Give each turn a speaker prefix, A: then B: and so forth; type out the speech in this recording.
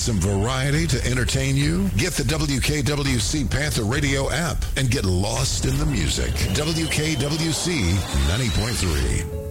A: some variety to entertain you? Get the WKWC Panther Radio app and get lost in the music. WKWC 90.3.